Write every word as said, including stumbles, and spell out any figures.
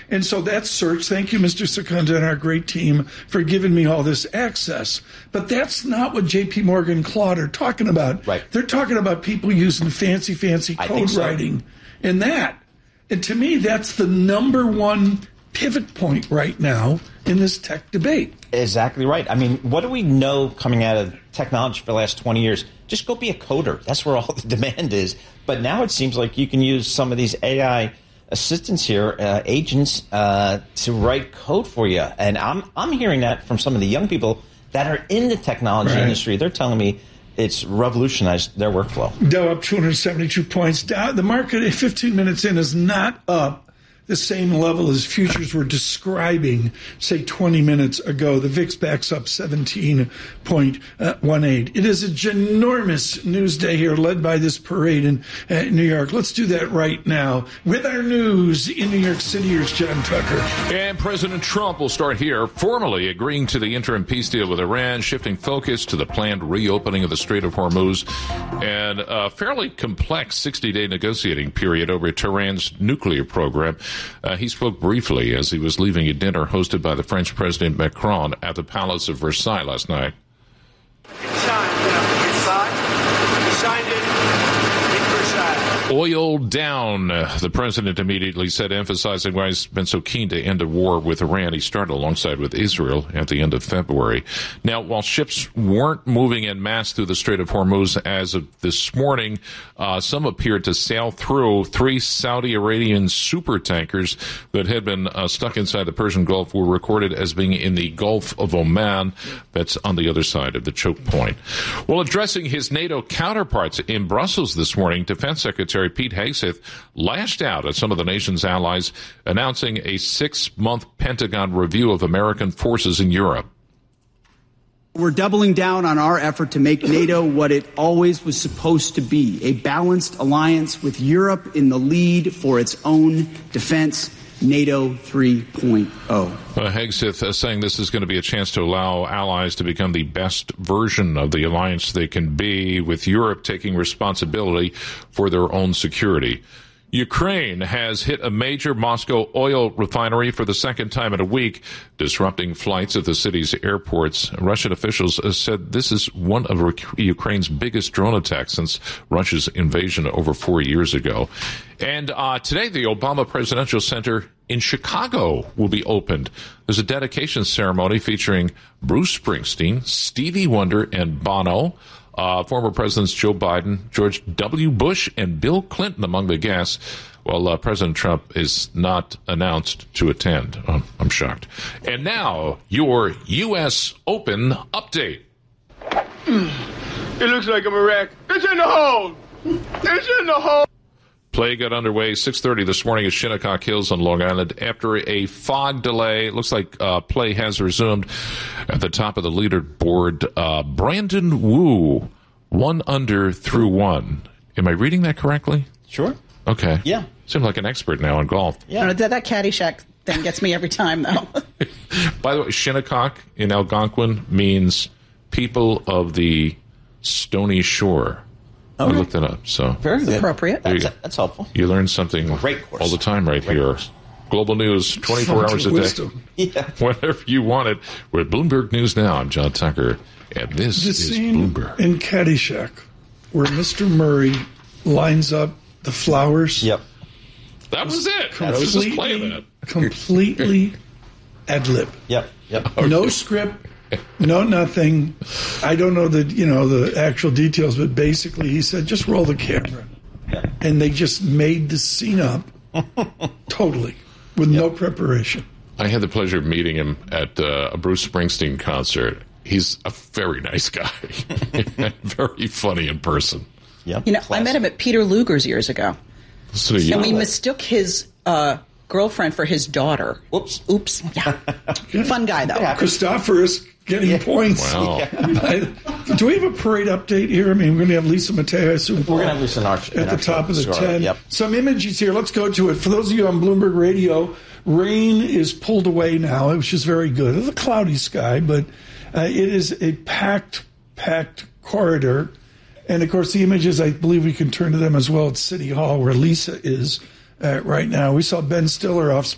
And so that's search. Thank you, Mister Secunda, and our great team for giving me all this access. But that's not what J P Morgan and Claude are talking about. Right. They're talking about people using fancy, fancy code so. writing and that. And to me, that's the number one pivot point right now in this tech debate. Exactly right. I mean, what do we know coming out of technology for the last twenty years? Just go be a coder. That's where all the demand is. But now it seems like you can use some of these A I assistants here, uh, agents, uh, to write code for you. And I'm I'm hearing that from some of the young people that are in the technology right. industry. They're telling me it's revolutionized their workflow. Dow up two hundred seventy-two points. Dow, the market at fifteen minutes in is not up the same level as futures were describing, say, twenty minutes ago. The V I X backs up seventeen point one eight. It is a ginormous news day here, led by this parade in uh, New York. Let's do that right now with our news in New York City. Here's John Tucker. And President Trump will start here, formally agreeing to the interim peace deal with Iran, shifting focus to the planned reopening of the Strait of Hormuz, and a fairly complex sixty-day negotiating period over Tehran's nuclear program. Uh, he spoke briefly as he was leaving a dinner hosted by the French President Macron at the Palace of Versailles last night. Oil down, the president immediately said, emphasizing why he's been so keen to end a war with Iran. He started alongside with Israel at the end of February. Now, while ships weren't moving en masse through the Strait of Hormuz as of this morning, uh, some appeared to sail through. Three Saudi Arabian super tankers that had been uh, stuck inside the Persian Gulf were recorded as being in the Gulf of Oman. That's on the other side of the choke point. Well, addressing his NATO counterparts in Brussels this morning, Defense Secretary Pete Hegseth lashed out at some of the nation's allies, announcing a six-month Pentagon review of American forces in Europe. We're doubling down on our effort to make NATO what it always was supposed to be, a balanced alliance with Europe in the lead for its own defense. NATO three point oh. Uh, Hegseth uh, saying this is going to be a chance to allow allies to become the best version of the alliance they can be, with Europe taking responsibility for their own security. Ukraine has hit a major Moscow oil refinery for the second time in a week, disrupting flights at the city's airports. Russian officials said this is one of Ukraine's biggest drone attacks since Russia's invasion over four years ago. And uh, today, the Obama Presidential Center in Chicago will be opened. There's a dedication ceremony featuring Bruce Springsteen, Stevie Wonder, and Bono. Uh, former Presidents Joe Biden, George W. Bush, and Bill Clinton among the guests. Well, uh, President Trump is not announced to attend. Um, I'm shocked. And now, your U S Open update. It looks like I'm a wreck. It's in the hole! It's in the hole! Play got underway six thirty this morning at Shinnecock Hills on Long Island. After a fog delay, it looks like uh, play has resumed. At the top of the leaderboard, uh, Brandon Wu, one under through one. Am I reading that correctly? Sure. Okay. Yeah. Seems like an expert now in golf. Yeah. No, that, that Caddyshack thing gets me every time, though. By the way, Shinnecock in Algonquin means people of the stony shore. Okay. I looked it up. So very good. Appropriate. That's, that's helpful. You learn something Great course. all the time right Great here. Course. Global News, twenty-four hours a day. Yeah. Whenever you want it. We're at Bloomberg News Now. I'm John Tucker, and this the is scene Bloomberg. In Caddyshack, where Mister Murray lines up the flowers. Yep. That was it. I was just playing that. Completely ad lib. Yep. Yep. Okay. No script. No, nothing. I don't know the you know the actual details, but basically he said, just roll the camera. Yeah. And they just made the scene up totally with yep. no preparation. I had the pleasure of meeting him at uh, a Bruce Springsteen concert. He's a very nice guy. Very funny in person. Yep. You know, Classic. I met him at Peter Luger's years ago. So you and we know. mistook his uh, girlfriend for his daughter. Whoops. Oops. Yeah. Fun guy, though. Yeah. Christophorus getting Yeah. points. Wow. I, do we have a parade update here? I mean, we're going to have Lisa Mateo, I assume. We're going to have Lisa in our, in at our the top of the score. ten. Yep. Some images here. Let's go to it. For those of you on Bloomberg Radio, rain is pulled away now, which is very good. It's a cloudy sky, but uh, it is a packed, packed corridor. And, of course, the images, I believe we can turn to them as well at City Hall, where Lisa is uh, right now. We saw Ben Stiller off